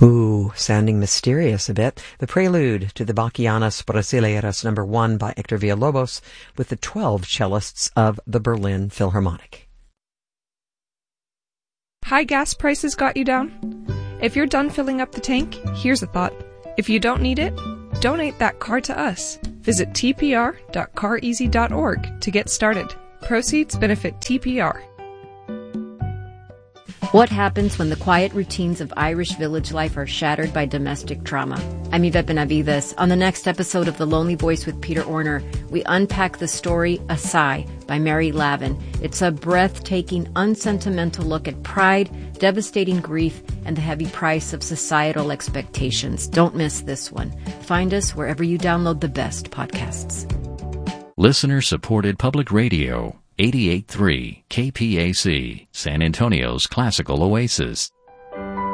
Ooh, sounding mysterious a bit. The prelude to the Bachianas Brasileiras No. 1 by Hector Villalobos with the 12 cellists of the Berlin Philharmonic. High gas prices got you down? If you're done filling up the tank, here's a thought. If you don't need it, donate that car to us. Visit tpr.careasy.org to get started. Proceeds benefit TPR. What happens when the quiet routines of Irish village life are shattered by domestic trauma? I'm Yvette Benavides. On the next episode of The Lonely Voice with Peter Orner, we unpack the story A Sigh by Mary Lavin. It's a breathtaking, unsentimental look at pride, devastating grief, and the heavy price of societal expectations. Don't miss this one. Find us wherever you download the best podcasts. Listener-supported public radio. 88.3 KPAC, San Antonio's classical oasis.